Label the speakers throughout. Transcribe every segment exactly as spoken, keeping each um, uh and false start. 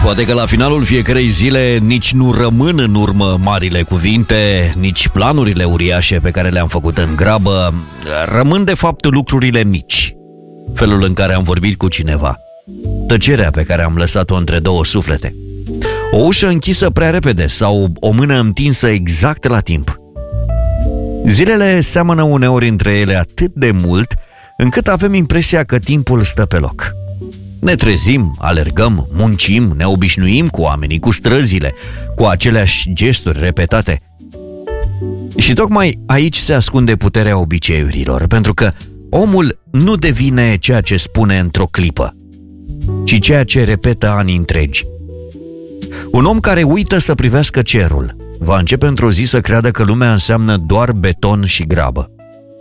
Speaker 1: Poate că la finalul fiecarei zile nici nu rămân în urmă marile cuvinte, nici planurile uriașe pe care le-am făcut în grabă. Rămân de fapt lucrurile mici. Felul în care am vorbit cu cineva, tăcerea pe care am lăsat-o între două suflete, o ușă închisă prea repede sau o mână întinsă exact la timp. Zilele seamănă uneori între ele atât de mult încât avem impresia că timpul stă pe loc. Ne trezim, alergăm, muncim, ne obișnuim cu oamenii, cu străzile, cu aceleași gesturi repetate. Și tocmai aici se ascunde puterea obiceiurilor, pentru că omul nu devine ceea ce spune într-o clipă, ci ceea ce repetă ani întregi. Un om care uită să privească cerul va începe într-o zi să creadă că lumea înseamnă doar beton și grabă.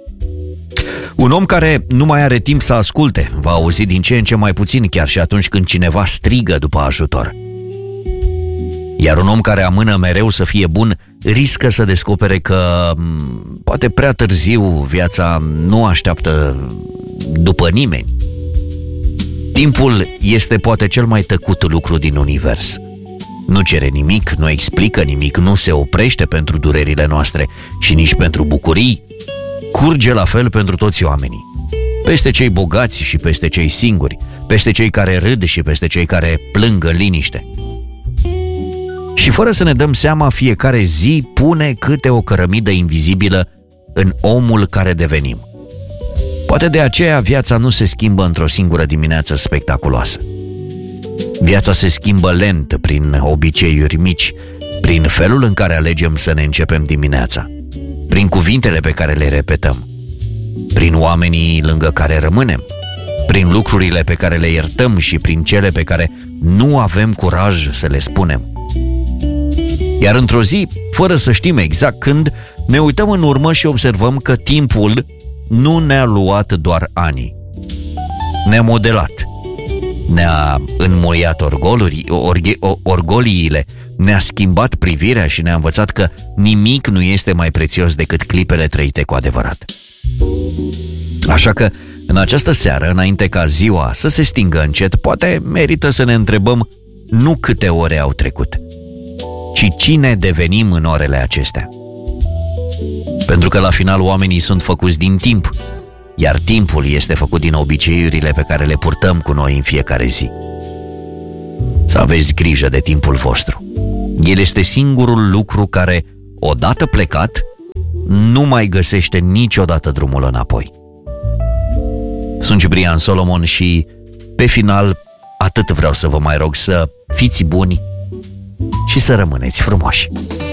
Speaker 1: Un om care nu mai are timp să asculte va auzi din ce în ce mai puțin chiar și atunci când cineva strigă după ajutor. Iar un om care amână mereu să fie bun riscă să descopere că poate prea târziu viața nu așteaptă după nimeni. Timpul este poate cel mai tăcut lucru din univers. Nu cere nimic, nu explică nimic, nu se oprește pentru durerile noastre și nici pentru bucurii. Curge la fel pentru toți oamenii, peste cei bogați și peste cei singuri, peste cei care râd și peste cei care plâng în liniște. Și fără să ne dăm seama, fiecare zi pune câte o cărămidă invizibilă în omul care devenim. Poate de aceea viața nu se schimbă într-o singură dimineață spectaculoasă. Viața se schimbă lent prin obiceiuri mici, prin felul în care alegem să ne începem dimineața, prin cuvintele pe care le repetăm, prin oamenii lângă care rămânem, prin lucrurile pe care le iertăm și prin cele pe care nu avem curaj să le spunem. Iar într-o zi, fără să știm exact când, ne uităm în urmă și observăm că timpul nu ne-a luat doar ani. Ne-a modelat, ne-a înmuiat orgoluri, orghe, orgoliile, ne-a schimbat privirea și ne-a învățat că nimic nu este mai prețios decât clipele trăite cu adevărat. Așa că, în această seară, înainte ca ziua să se stingă încet, poate merită să ne întrebăm nu câte ore au trecut, ci cine devenim în orele acestea. Pentru că la final oamenii sunt făcuți din timp, iar timpul este făcut din obiceiurile pe care le purtăm cu noi în fiecare zi. Să aveți grijă de timpul vostru. El este singurul lucru care, odată plecat, nu mai găsește niciodată drumul înapoi. Sunt Ciprian Solomon și, pe final, atât vreau să vă mai rog: să fiți buni și să rămâneți frumoși.